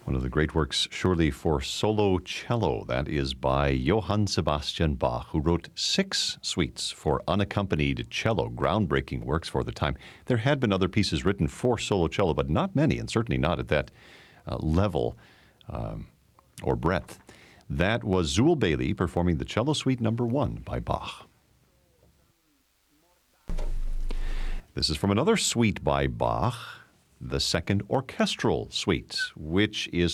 One of the great works, surely, for solo cello. That is by Johann Sebastian Bach, who wrote 6 suites for unaccompanied cello, groundbreaking works for the time. There had been other pieces written for solo cello, but not many, and certainly not at that level or breadth. That was Zul Bailey performing the Cello Suite No. 1 by Bach. This is from another suite by Bach, the Second Orchestral Suite, which is